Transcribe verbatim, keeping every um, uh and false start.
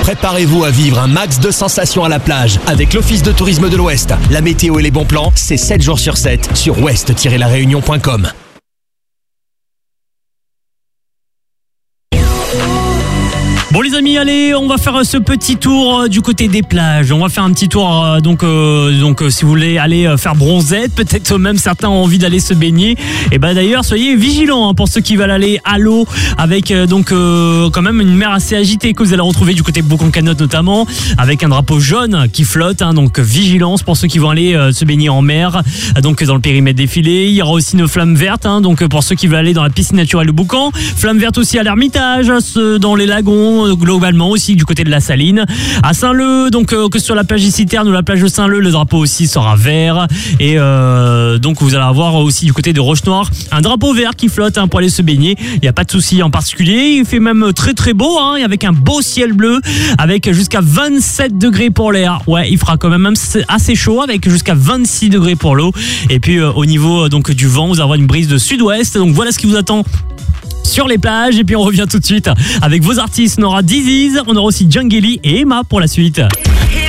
Préparez-vous à vivre un max de sensations à la plage avec l'Office de tourisme de l'Ouest. La météo et les bons plans, c'est sept jours sur sept sur ouest tiret la réunion point com. Bon les amis, allez, on va faire ce petit tour du côté des plages. On va faire un petit tour, euh, donc, euh, donc euh, si vous voulez aller euh, faire bronzette, peut-être même certains ont envie d'aller se baigner. Et ben d'ailleurs, soyez vigilants hein, pour ceux qui veulent aller à l'eau avec euh, donc euh, quand même une mer assez agitée que vous allez retrouver du côté de Boucan-Canotte notamment, avec un drapeau jaune qui flotte. Hein, donc vigilance pour ceux qui vont aller euh, se baigner en mer, donc dans le périmètre défilé. Il y aura aussi une flamme verte, hein, donc pour ceux qui veulent aller dans la piscine naturelle de Boucan. Flamme verte aussi à l'Ermitage, dans les lagons. Globalement aussi du côté de la Saline. À Saint-Leu, donc euh, que sur la plage des Citernes ou la plage de Saint-Leu, le drapeau aussi sera vert. Et euh, donc vous allez avoir aussi du côté de Roche-Noire un drapeau vert qui flotte hein, pour aller se baigner. Il n'y a pas de souci en particulier. Il fait même très très beau, hein, avec un beau ciel bleu, avec jusqu'à vingt-sept degrés pour l'air. Ouais, il fera quand même assez chaud, avec jusqu'à vingt-six degrés pour l'eau. Et puis euh, au niveau donc du vent, vous allez avoir une brise de sud-ouest. Donc voilà ce qui vous attend sur les plages. Et puis on revient tout de suite avec vos artistes. On aura Diziz, on aura aussi Djangeli et Emma pour la suite.